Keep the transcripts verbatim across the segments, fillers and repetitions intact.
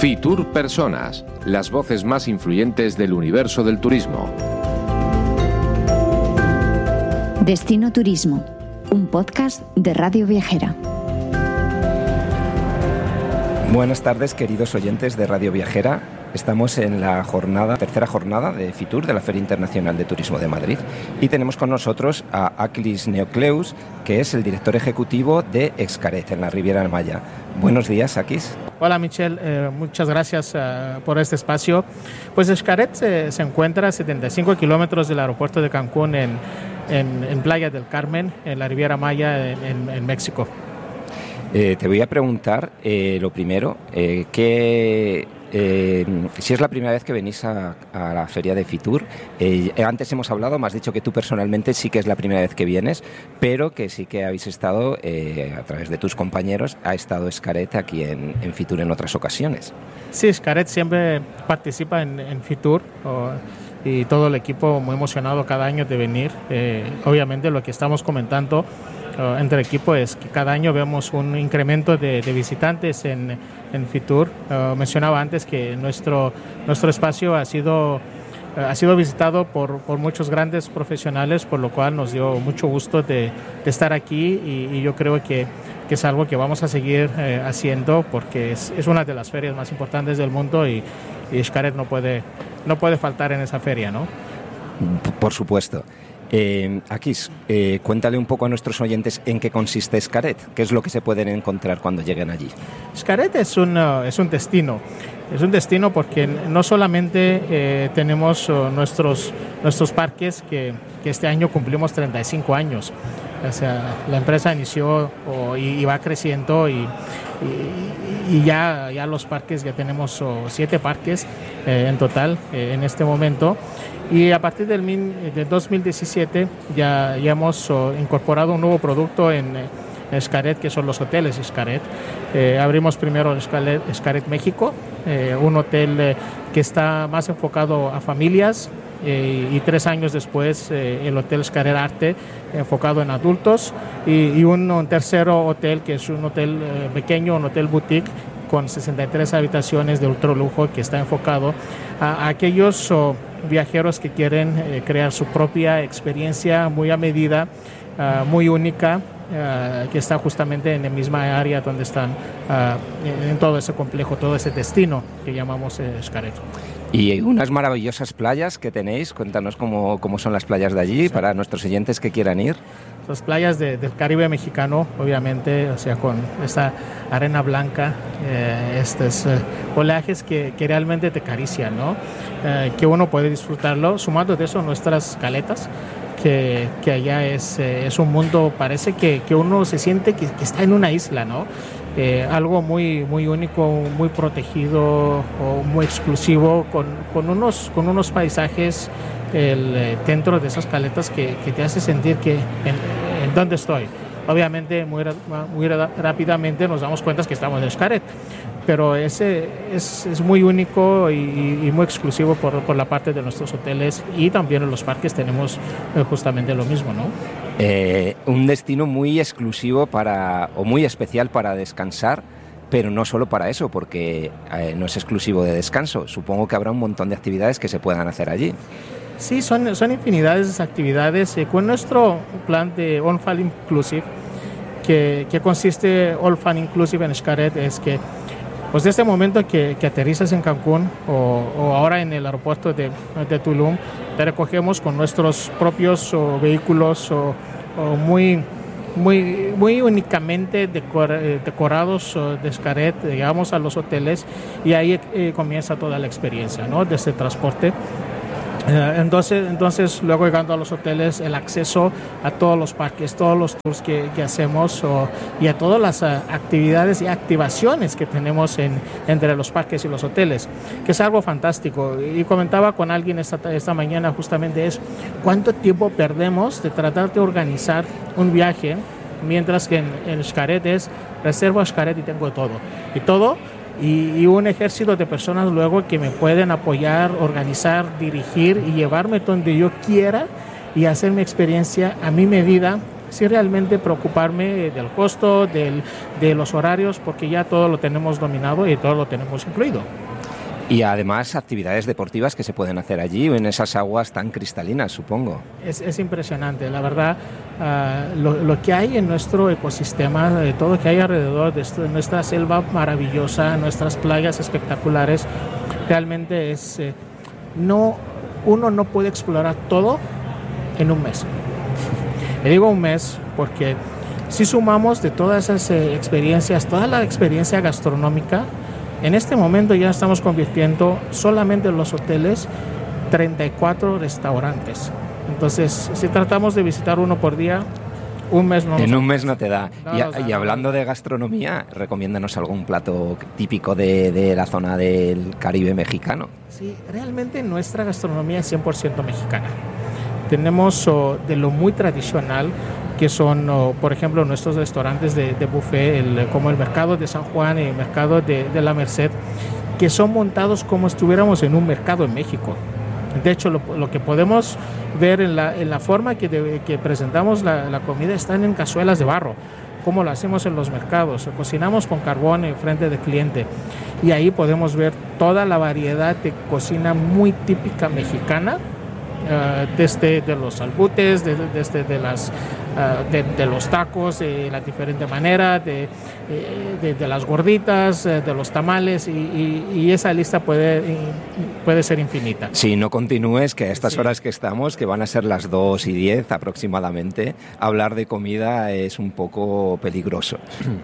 Fitur Personas, las voces más influyentes del universo del turismo. Destino Turismo, un podcast de Radio Viajera. Buenas tardes, queridos oyentes de Radio Viajera. Estamos en la jornada, tercera jornada de Fitur, de la Feria Internacional de Turismo de Madrid, y tenemos con nosotros a Aklis Neocleus, que es el director ejecutivo de Xcaret, en la Riviera Maya. Buenos días, Akis. Hola, Michelle. Eh, muchas gracias uh, por este espacio. Pues Xcaret se, se encuentra a setenta y cinco kilómetros del aeropuerto de Cancún, en, en, en Playa del Carmen, en la Riviera Maya, en, en, en México. Eh, te voy a preguntar, eh, lo primero, eh, ¿qué... Eh, si es la primera vez que venís a, a la feria de Fitur, eh, antes hemos hablado, me has dicho que tú personalmente sí que es la primera vez que vienes, pero que sí que habéis estado, eh, a través de tus compañeros, ha estado Xcaret aquí en, en Fitur en otras ocasiones. Sí, Xcaret siempre participa en, en Fitur, o, y todo el equipo muy emocionado cada año de venir. Eh, obviamente lo que estamos comentando Uh, entre el equipo es que cada año vemos un incremento de, de visitantes en, en Fitur. Uh, mencionaba antes que nuestro, nuestro espacio ha sido, uh, ha sido visitado por, por muchos grandes profesionales, por lo cual nos dio mucho gusto de, de estar aquí, y, y yo creo que, que es algo que vamos a seguir uh, haciendo, porque es, es una de las ferias más importantes del mundo, y, y Xcaret no puede, no puede faltar en esa feria, ¿no? Por supuesto. Eh, Akis, eh, cuéntale un poco a nuestros oyentes en qué consiste Xcaret, qué es lo que se pueden encontrar cuando lleguen allí. Xcaret es un, uh, es un destino, es un destino porque no solamente eh, tenemos uh, nuestros, nuestros parques, que, que este año cumplimos treinta y cinco años, o sea, la empresa inició oh, y, y va creciendo, y, y, y ya, ya los parques, ya tenemos oh, siete parques eh, en total eh, en este momento. Y a partir del, del dos mil diecisiete ya, ya hemos oh, incorporado un nuevo producto en, en Xcaret, que son los hoteles Xcaret. Eh, abrimos primero Xcaret, Xcaret México, eh, un hotel eh, que está más enfocado a familias, eh, y tres años después eh, el Hotel Xcaret Arte, enfocado en adultos, y, y un, un tercero hotel que es un hotel eh, pequeño, un hotel boutique, con sesenta y tres habitaciones de ultralujo, que está enfocado a, a aquellos oh, viajeros que quieren eh, crear su propia experiencia muy a medida, uh, muy única, uh, que está justamente en la misma área donde están, uh, en todo ese complejo, todo ese destino que llamamos eh, Xcaret. Y unas maravillosas playas que tenéis, cuéntanos cómo, cómo son las playas de allí, sí, para nuestros oyentes que quieran ir. Las playas de, del Caribe mexicano, obviamente, o sea, con esta arena blanca, eh, estos eh, oleajes que, que realmente te acarician, ¿no? Eh, que uno puede disfrutarlo, sumando de eso nuestras caletas, que, que allá es, eh, es un mundo, parece que, que uno se siente que, que está en una isla, ¿no? Eh, algo muy, muy único, muy protegido, o muy exclusivo, con, con, unos, con unos paisajes el, eh, dentro de esas caletas que, que te hace sentir que en, en dónde estoy. Obviamente muy, muy rápidamente nos damos cuenta que estamos en Xcaret, pero ese es, es muy único y, y muy exclusivo por, por la parte de nuestros hoteles, y también en los parques tenemos eh, justamente lo mismo, ¿no? Eh, un destino muy exclusivo para, o muy especial para descansar, pero no solo para eso, porque eh, no es exclusivo de descanso. Supongo que habrá un montón de actividades que se puedan hacer allí. Sí, son, son infinidades de actividades. Eh, con nuestro plan de All Fun Inclusive, que, que consiste All Fun Inclusive en Xcaret, es que pues desde el momento que, que aterrizas en Cancún, o, o ahora en el aeropuerto de, de Tulum, te recogemos con nuestros propios o, vehículos o, o muy, muy, muy únicamente decor, decorados o de Xcaret. Llegamos a los hoteles y ahí eh, comienza toda la experiencia, ¿no? Desde el transporte. Uh, entonces, entonces, luego llegando a los hoteles, el acceso a todos los parques, todos los tours que, que hacemos, o, y a todas las uh, actividades y activaciones que tenemos en, entre los parques y los hoteles, que es algo fantástico. Y comentaba con alguien esta, esta mañana justamente es cuánto tiempo perdemos de tratar de organizar un viaje, mientras que en, en Xcaret es reservo a Xcaret y tengo todo. Y todo Y, y un ejército de personas luego que me pueden apoyar, organizar, dirigir y llevarme donde yo quiera, y hacer mi experiencia a mi medida, sí realmente preocuparme del costo, del, de los horarios, porque ya todo lo tenemos dominado y todo lo tenemos incluido. Y además actividades deportivas que se pueden hacer allí en esas aguas tan cristalinas, supongo. Es, es impresionante, la verdad, uh, lo, lo que hay en nuestro ecosistema, eh, todo lo que hay alrededor de, esto, de nuestra selva maravillosa, nuestras playas espectaculares, realmente es, eh, no, uno no puede explorar todo en un mes. Le digo un mes porque si sumamos de todas esas eh, experiencias, toda la experiencia gastronómica, en este momento ya estamos convirtiendo solamente en los hoteles treinta y cuatro restaurantes. Entonces, si tratamos de visitar uno por día, un mes no. En un mes no te da. No y, nos da, y hablando de gastronomía, recomiéndanos algún plato típico de, de la zona del Caribe mexicano. Sí, realmente nuestra gastronomía es cien por ciento mexicana. Tenemos oh, de lo muy tradicional, que son, oh, por ejemplo, nuestros restaurantes de, de buffet, el, como el Mercado de San Juan y el Mercado de, de la Merced, que son montados como si estuviéramos en un mercado en México. De hecho, lo, lo que podemos ver en la, en la forma que, de, que presentamos la, la comida están en cazuelas de barro, como lo hacemos en los mercados. Cocinamos con carbón en frente del cliente y ahí podemos ver toda la variedad de cocina muy típica mexicana, uh, desde de los albutes, desde, desde de, las, uh, de, de los tacos de la diferente manera, de, de, de las gorditas, de los tamales, y, y, y esa lista puede, puede ser infinita. Sí, no continúes, que a estas Sí. horas que estamos, que van a ser las dos y diez aproximadamente, hablar de comida es un poco peligroso.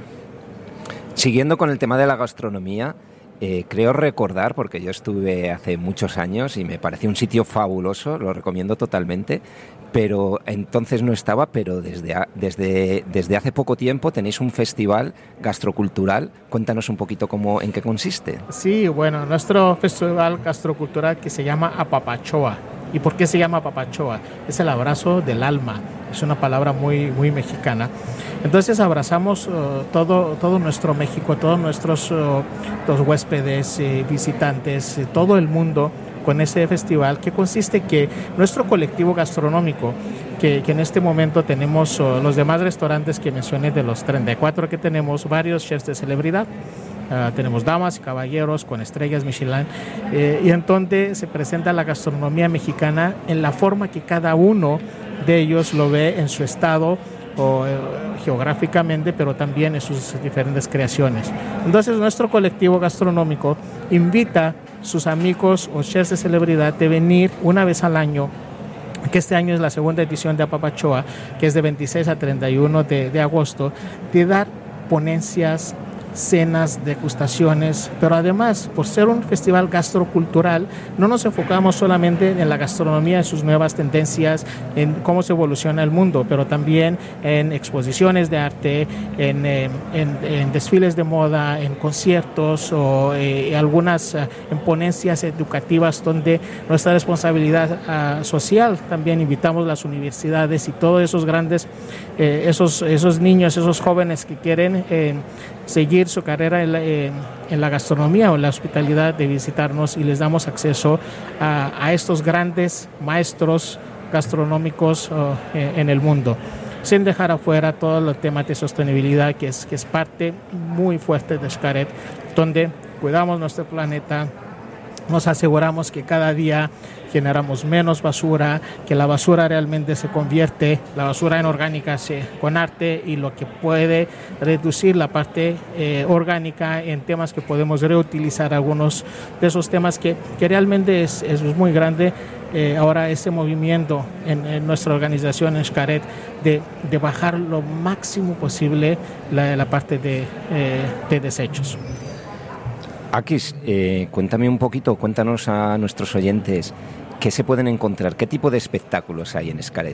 Siguiendo con el tema de la gastronomía, eh, creo recordar, porque yo estuve hace muchos años y me pareció un sitio fabuloso, lo recomiendo totalmente, pero entonces no estaba, pero desde, a, desde, desde hace poco tiempo tenéis un festival gastrocultural. Cuéntanos un poquito cómo, en qué consiste. Sí, bueno, nuestro festival gastrocultural que se llama Apapachoa. ¿Y por qué se llama Apapachoa? Es el abrazo del alma, es una palabra muy, muy mexicana. Entonces abrazamos uh, todo, todo nuestro México, todos nuestros uh, los huéspedes, eh, visitantes, eh, todo el mundo con ese festival, que consiste que nuestro colectivo gastronómico, que, que en este momento tenemos uh, los demás restaurantes que mencioné, de los treinta y cuatro que tenemos, varios chefs de celebridad. Uh, tenemos damas y caballeros con estrellas Michelin, eh, y entonces se presenta la gastronomía mexicana en la forma que cada uno de ellos lo ve en su estado o eh, geográficamente, pero también en sus diferentes creaciones. Entonces nuestro colectivo gastronómico invita a sus amigos o chefs de celebridad de venir una vez al año, que este año es la segunda edición de Apapachoa, que es de veintiséis a treinta y uno de, de agosto, de dar ponencias, cenas, degustaciones, pero además, por ser un festival gastrocultural, no nos enfocamos solamente en la gastronomía, en sus nuevas tendencias, en cómo se evoluciona el mundo, pero también en exposiciones de arte, en, en, en desfiles de moda, en conciertos o eh, algunas uh, en ponencias educativas, donde nuestra responsabilidad uh, social, también invitamos las universidades y todos esos grandes, eh, esos, esos niños, esos jóvenes que quieren eh, seguir su carrera en la, en, en la gastronomía o en la hospitalidad, de visitarnos, y les damos acceso a, a estos grandes maestros gastronómicos uh, en, en el mundo, sin dejar afuera todo el tema de sostenibilidad, que es, que es parte muy fuerte de Xcaret, donde cuidamos nuestro planeta, nos aseguramos que cada día generamos menos basura, que la basura realmente se convierte, la basura inorgánica, se, con arte, y lo que puede reducir la parte eh, orgánica en temas que podemos reutilizar, algunos de esos temas que, que realmente es, es muy grande. Eh, ahora ese movimiento en, en nuestra organización, en Xcaret, de, de bajar lo máximo posible la, la parte de, eh, de desechos. Akis, eh, cuéntame un poquito, cuéntanos a nuestros oyentes qué se pueden encontrar, qué tipo de espectáculos hay en Xcaret.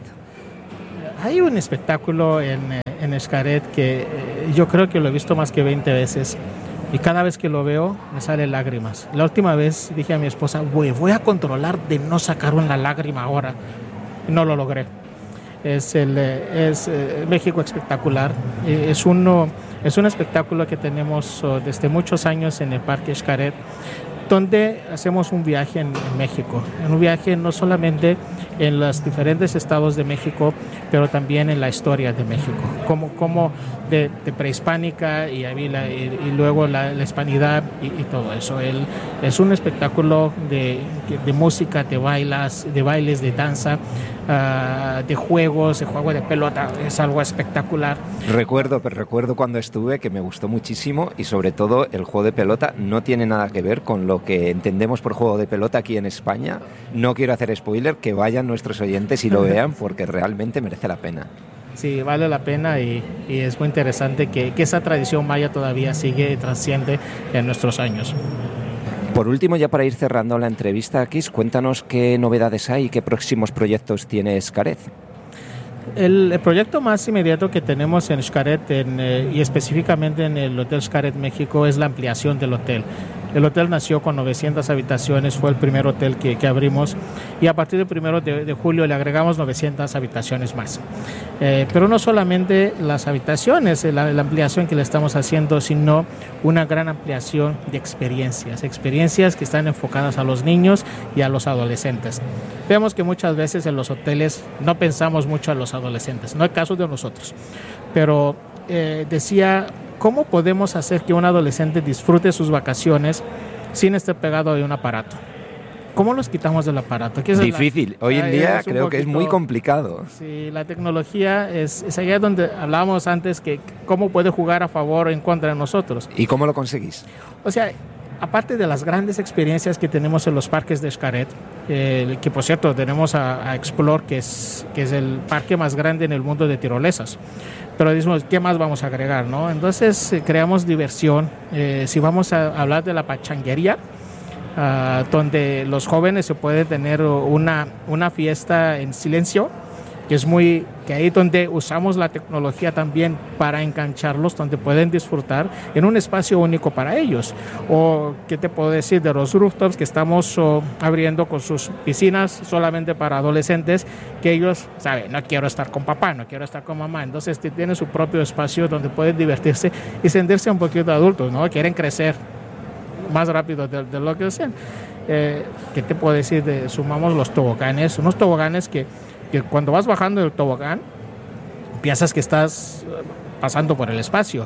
Hay un espectáculo en, en Xcaret que eh, yo creo que lo he visto más que veinte veces, y cada vez que lo veo me salen lágrimas. La última vez dije a mi esposa, voy, voy a controlar de no sacar una lágrima ahora, y no lo logré. Es el es eh, México Espectacular, eh, es uno es un espectáculo que tenemos oh, desde muchos años en el Parque Xcaret, donde hacemos un viaje en, en México, en un viaje no solamente en los diferentes estados de México, pero también en la historia de México, como, como de, de prehispánica y, y, y luego la, la hispanidad y, y todo eso. El, es un espectáculo de, de música, de bailas, de bailes, de danza, uh, de juegos, de juego de pelota, es algo espectacular. Recuerdo, pero recuerdo cuando estuve que me gustó muchísimo y sobre todo el juego de pelota no tiene nada que ver con lo que entendemos por juego de pelota aquí en España. No quiero hacer spoiler, que vayan nuestros oyentes y lo vean porque realmente merece la pena. Sí, vale la pena y, y es muy interesante que, que esa tradición maya todavía sigue y trasciende en nuestros años. Por último, ya para ir cerrando la entrevista, Akis, cuéntanos qué novedades hay y qué próximos proyectos tiene Xcaret. El, el proyecto más inmediato que tenemos en Xcaret en, eh, y específicamente en el Hotel Xcaret México es la ampliación del hotel. El hotel nació con novecientas habitaciones, fue el primer hotel que, que abrimos y a partir del primero de, de julio le agregamos novecientas habitaciones más. Eh, pero no solamente las habitaciones, la, la ampliación que le estamos haciendo, sino una gran ampliación de experiencias, experiencias que están enfocadas a los niños y a los adolescentes. Vemos que muchas veces en los hoteles no pensamos mucho a los adolescentes, no es caso de nosotros, pero eh, decía... ¿Cómo podemos hacer que un adolescente disfrute sus vacaciones sin estar pegado a un aparato? ¿Cómo los quitamos del aparato? Es difícil. La, Hoy en día creo poquito, que es muy complicado. Sí, la tecnología es, es allá donde hablábamos antes que cómo puede jugar a favor o en contra de nosotros. ¿Y cómo lo conseguís? O sea, aparte de las grandes experiencias que tenemos en los parques de Xcaret, eh, que por cierto tenemos a, a Explore, que es, que es el parque más grande en el mundo de tirolesas. Pero decimos, ¿qué más vamos a agregar, no? Entonces eh, creamos diversión. Eh, si vamos a hablar de la pachanguería, uh, donde los jóvenes se pueden tener una, una fiesta en silencio, que es muy, que ahí donde usamos la tecnología también para engancharlos, donde pueden disfrutar en un espacio único para ellos. O, ¿qué te puedo decir? De los rooftops que estamos oh, abriendo con sus piscinas solamente para adolescentes, que ellos saben, no quiero estar con papá, no quiero estar con mamá. Entonces tienen su propio espacio donde pueden divertirse y sentirse un poquito adultos, ¿no? Quieren crecer más rápido de, de lo que desean. Eh, ¿Qué te puedo decir? De, sumamos los toboganes, unos toboganes que que cuando vas bajando del tobogán piensas que estás pasando por el espacio.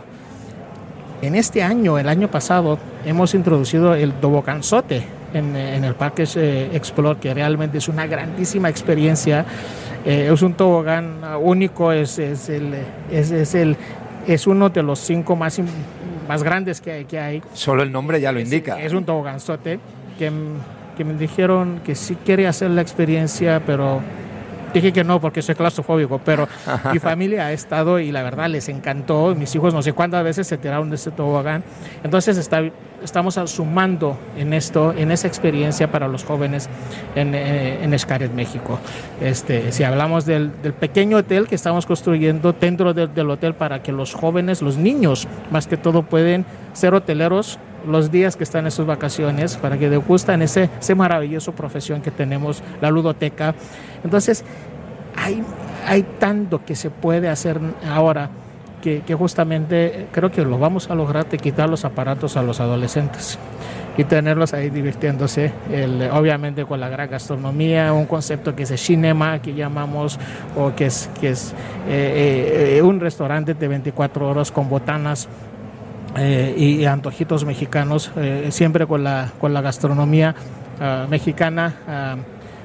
En este año, el año pasado, hemos introducido el toboganzote en, en el Parque eh, Explore, que realmente es una grandísima experiencia. Eh, es un tobogán único, es, es, el, es, es, el, es uno de los cinco más, más grandes que hay, que hay. Solo el nombre ya lo indica. Es, es un toboganzote que, que me dijeron que sí quería hacer la experiencia, pero... Dije que no porque soy claustrofóbico, pero mi familia ha estado y la verdad les encantó. Mis hijos no sé cuántas veces se tiraron de ese tobogán. Entonces está, estamos sumando en esto, en esa experiencia para los jóvenes en, en, en Xcaret, México. Este, si hablamos del, del pequeño hotel que estamos construyendo dentro de, del hotel para que los jóvenes, los niños, más que todo pueden ser hoteleros los días que están en sus vacaciones, para que degustan ese, ese maravilloso profesión que tenemos, la ludoteca. Entonces, hay, hay tanto que se puede hacer ahora que, que justamente creo que lo vamos a lograr de quitar los aparatos a los adolescentes y tenerlos ahí divirtiéndose, el, obviamente con la gran gastronomía, un concepto que es el cinema, que llamamos, o que es, que es eh, eh, un restaurante de veinticuatro horas con botanas, Eh, y antojitos mexicanos, eh, siempre con la, con la gastronomía uh, mexicana uh,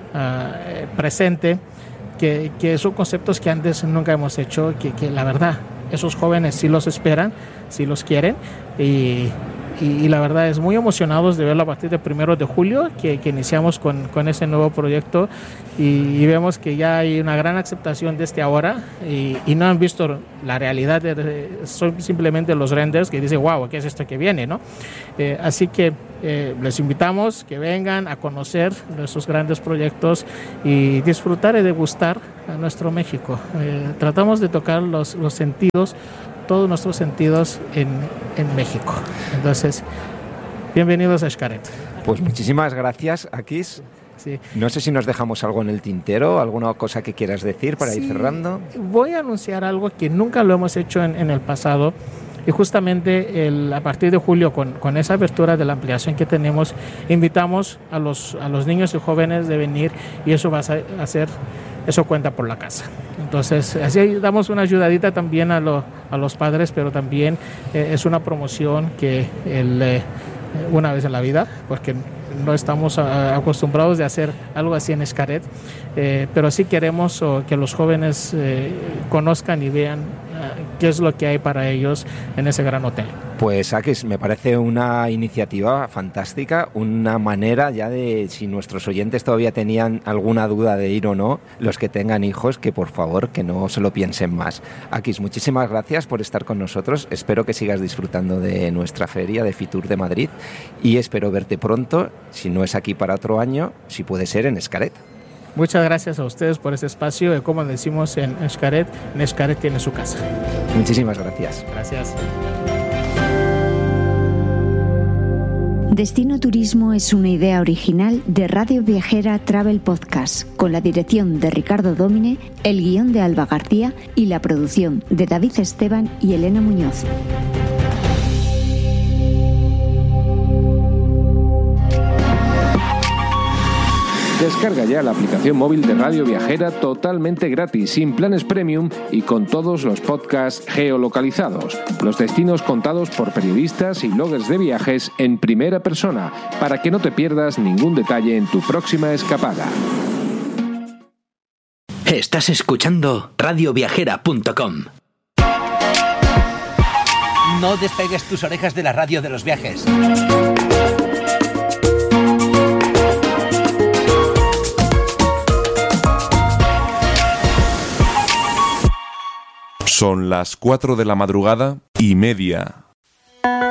uh, presente, que, que son conceptos que antes nunca hemos hecho, que, que la verdad esos jóvenes sí los esperan, sí los quieren, y, y, y la verdad es muy emocionados de verlo a partir del primero de julio que, que iniciamos con, con ese nuevo proyecto, y, y vemos que ya hay una gran aceptación desde ahora, y, y no han visto la realidad, de, de, son simplemente los renders que dicen, wow, ¿qué es esto que viene, no? Eh, así que eh, les invitamos que vengan a conocer nuestros grandes proyectos y disfrutar y degustar a nuestro México. Eh, tratamos de tocar los, los sentidos, todos nuestros sentidos en, en México. Entonces, bienvenidos a Xcaret. Pues muchísimas gracias, Akis. Sí. No sé si nos dejamos algo en el tintero, alguna cosa que quieras decir para sí, ir cerrando. Voy a anunciar algo que nunca lo hemos hecho en, en el pasado. Y justamente el, a partir de julio, con, con esa apertura de la ampliación que tenemos, invitamos a los, a los niños y jóvenes de venir, y eso va a hacer, eso cuenta por la casa. Entonces, así damos una ayudadita también a, lo, a los padres, pero también eh, es una promoción que el, eh, una vez en la vida, porque no estamos a, acostumbrados de hacer algo así en Xcaret, eh, pero sí queremos oh, que los jóvenes eh, conozcan y vean uh, qué es lo que hay para ellos en ese gran hotel. Pues Akis, me parece una iniciativa fantástica, una manera ya de, si nuestros oyentes todavía tenían alguna duda de ir o no, los que tengan hijos, que por favor que no se lo piensen más. Akis, muchísimas gracias por estar con nosotros, espero que sigas disfrutando de nuestra feria de Fitur de Madrid y espero verte pronto, si no es aquí para otro año, si puede ser en Xcaret. Muchas gracias a ustedes por ese espacio, como decimos en Xcaret, en Xcaret tiene su casa. Muchísimas gracias. Gracias. Destino Turismo es una idea original de Radio Viajera Travel Podcast, con la dirección de Ricardo Dómine, el guión de Alba García y la producción de David Esteban y Elena Muñoz. Descarga ya la aplicación móvil de Radio Viajera totalmente gratis, sin planes premium y con todos los podcasts geolocalizados. Los destinos contados por periodistas y bloggers de viajes en primera persona, para que no te pierdas ningún detalle en tu próxima escapada. Estás escuchando radio viajera punto com. No despegues tus orejas de la radio de los viajes. Son las cuatro de la madrugada y media.